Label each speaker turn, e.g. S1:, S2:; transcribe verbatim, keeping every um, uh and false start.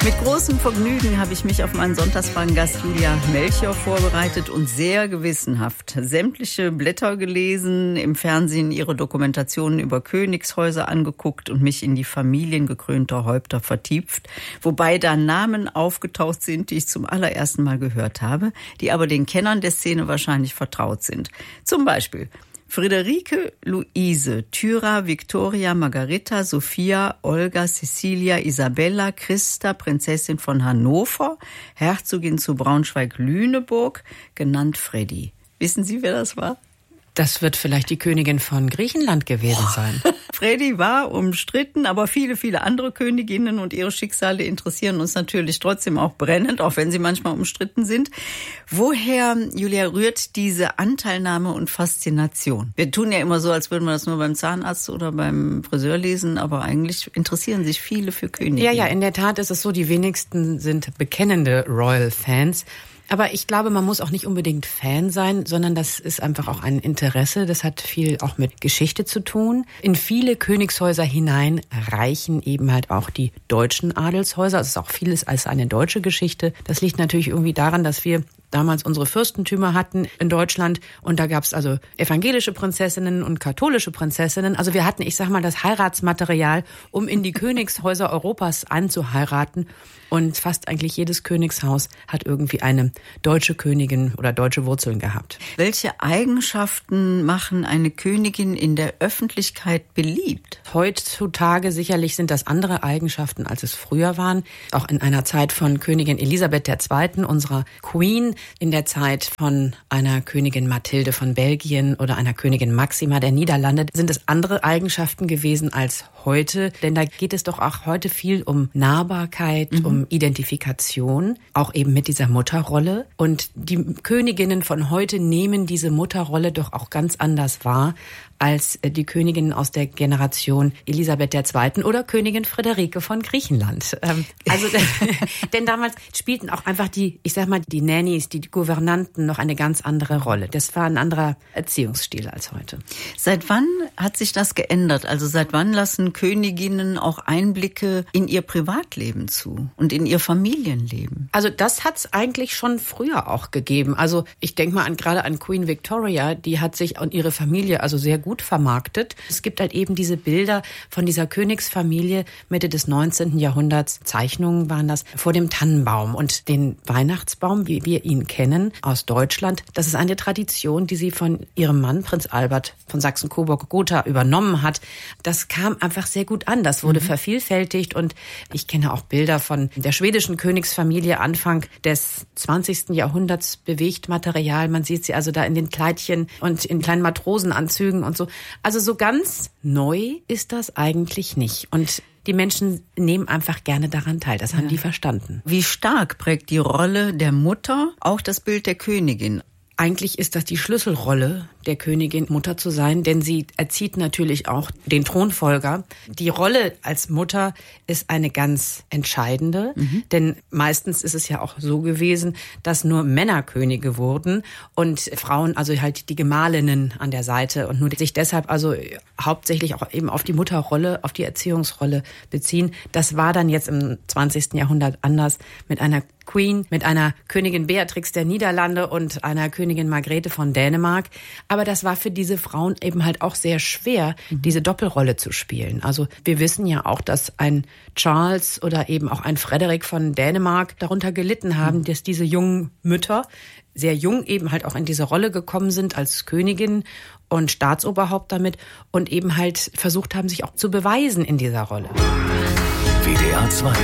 S1: Mit großem Vergnügen habe ich mich auf meinen Sonntagsfragen-Gast Julia Melchior vorbereitet und sehr gewissenhaft sämtliche Blätter gelesen, im Fernsehen ihre Dokumentationen über Königshäuser angeguckt und mich in die Familien gekrönter Häupter vertieft, wobei da Namen aufgetaucht sind, die ich zum allerersten Mal gehört habe, die aber den Kennern der Szene wahrscheinlich vertraut sind. Zum Beispiel Friederike, Luise, Thyra, Victoria, Margarita, Sophia, Olga, Cecilia, Isabella, Christa, Prinzessin von Hannover, Herzogin zu Braunschweig-Lüneburg, genannt Freddy. Wissen Sie, wer das war?
S2: Das wird vielleicht die Königin von Griechenland gewesen sein.
S1: Freddy war umstritten, aber viele, viele andere Königinnen und ihre Schicksale interessieren uns natürlich trotzdem auch brennend, auch wenn sie manchmal umstritten sind. Woher, Julia, rührt diese Anteilnahme und Faszination? Wir tun ja immer so, als würden wir das nur beim Zahnarzt oder beim Friseur lesen, aber eigentlich interessieren sich viele für Königinnen.
S2: Ja, ja, in der Tat ist es so, die wenigsten sind bekennende Royal-Fans. Aber ich glaube, man muss auch nicht unbedingt Fan sein, sondern das ist einfach auch ein Interesse. Das hat viel auch mit Geschichte zu tun. In viele Königshäuser hinein reichen eben halt auch die deutschen Adelshäuser. Es ist auch vieles als eine deutsche Geschichte. Das liegt natürlich irgendwie daran, dass wir damals unsere Fürstentümer hatten in Deutschland und da gab es also evangelische Prinzessinnen und katholische Prinzessinnen. Also wir hatten, ich sag mal, das Heiratsmaterial, um in die Königshäuser Europas anzuheiraten. Und fast eigentlich jedes Königshaus hat irgendwie eine deutsche Königin oder deutsche Wurzeln gehabt.
S1: Welche Eigenschaften machen eine Königin in der Öffentlichkeit beliebt?
S2: Heutzutage sicherlich sind das andere Eigenschaften, als es früher waren. Auch in einer Zeit von Königin Elisabeth der Zweite., unserer Queen, in der Zeit von einer Königin Mathilde von Belgien oder einer Königin Maxima der Niederlande sind es andere Eigenschaften gewesen als heute. Denn da geht es doch auch heute viel um Nahbarkeit, mhm. um Identifikation, auch eben mit dieser Mutterrolle. Und die Königinnen von heute nehmen diese Mutterrolle doch auch ganz anders wahr als die Königinnen aus der Generation Elisabeth der Zweite. Oder Königin Friederike von Griechenland. Also, denn damals spielten auch einfach die, ich sag mal, die Nannies, die Gouvernanten noch eine ganz andere Rolle. Das war ein anderer Erziehungsstil als heute.
S1: Seit wann hat sich das geändert? Also seit wann lassen Königinnen auch Einblicke in ihr Privatleben zu und in ihr Familienleben?
S2: Also das hat es eigentlich schon früher auch gegeben. Also ich denke mal an, gerade an Queen Victoria, die hat sich und ihre Familie also sehr gut vermarktet. Es gibt halt eben diese Bilder von dieser Königsfamilie Mitte des neunzehnten Jahrhunderts. Zeichnungen waren das vor dem Tannenbaum und den Weihnachtsbaum, wie wir ihn kennen aus Deutschland. Das ist eine Tradition, die sie von ihrem Mann, Prinz Albert von Sachsen-Coburg-Gotha, übernommen hat. Das kam einfach sehr gut an. Das wurde mhm. vervielfältigt und ich kenne auch Bilder von der schwedischen Königsfamilie Anfang des zwanzigsten Jahrhunderts, bewegt Material. Man sieht sie also da in den Kleidchen und in kleinen Matrosenanzügen und so. Also so ganz neu ist das eigentlich nicht. Und die Menschen nehmen einfach gerne daran teil. Das haben ja. die verstanden.
S1: Wie stark prägt die Rolle der Mutter auch das Bild der Königin?
S2: Eigentlich ist das die Schlüsselrolle der Königin, Mutter zu sein, denn sie erzieht natürlich auch den Thronfolger. Die Rolle als Mutter ist eine ganz entscheidende, mhm. denn meistens ist es ja auch so gewesen, dass nur Männer Könige wurden und Frauen, also halt die Gemahlinnen an der Seite und nur sich deshalb also hauptsächlich auch eben auf die Mutterrolle, auf die Erziehungsrolle beziehen. Das war dann jetzt im zwanzigsten Jahrhundert anders mit einer Queen, mit einer Königin Beatrix der Niederlande und einer Königin Margrethe von Dänemark. Aber das war für diese Frauen eben halt auch sehr schwer, diese Doppelrolle zu spielen. Also wir wissen ja auch, dass ein Charles oder eben auch ein Frederik von Dänemark darunter gelitten haben, dass diese jungen Mütter sehr jung eben halt auch in diese Rolle gekommen sind als Königin und Staatsoberhaupt damit und eben halt versucht haben, sich auch zu beweisen in dieser Rolle.
S3: W D R zwei